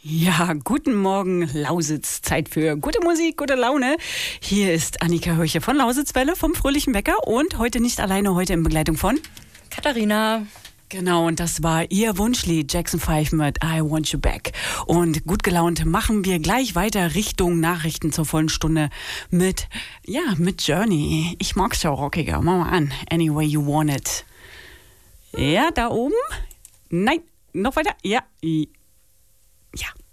Ja, guten Morgen, Lausitz. Zeit für gute Musik, gute Laune. Hier ist Annika Höche von Lausitzwelle vom Fröhlichen Bäcker und heute nicht alleine, heute in Begleitung von Katharina. Genau, und das war ihr Wunschlied Jackson 5 mit I Want You Back. Und gut gelaunt machen wir gleich weiter Richtung Nachrichten zur vollen Stunde mit Journey. Ich mag's ja rockiger. Mach mal an. Any Way You Want It. Ja, da oben? Nein, noch weiter? Ja.